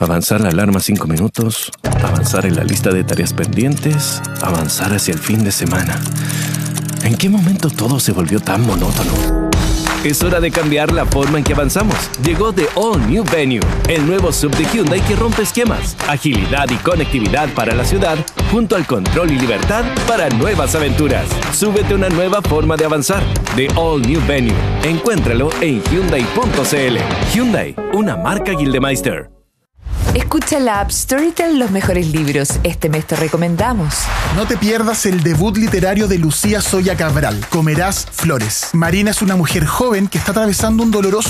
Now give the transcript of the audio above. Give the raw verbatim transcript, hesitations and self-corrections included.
Avanzar la alarma cinco minutos, avanzar en la lista de tareas pendientes, avanzar hacia el fin de semana. ¿En qué momento todo se volvió tan monótono? Es hora de cambiar la forma en que avanzamos. Llegó The All New Venue, el nuevo S U V de Hyundai que rompe esquemas, agilidad y conectividad para la ciudad, junto al control y libertad para nuevas aventuras. Súbete a una nueva forma de avanzar. The All New Venue. Encuéntralo en Hyundai punto c l. Hyundai, una marca Gildemeister. Escucha la app Storytel los mejores libros. Este mes te recomendamos. No te pierdas el debut literario de Lucía Soya Cabral, Comerás Flores. Marina es una mujer joven que está atravesando un doloroso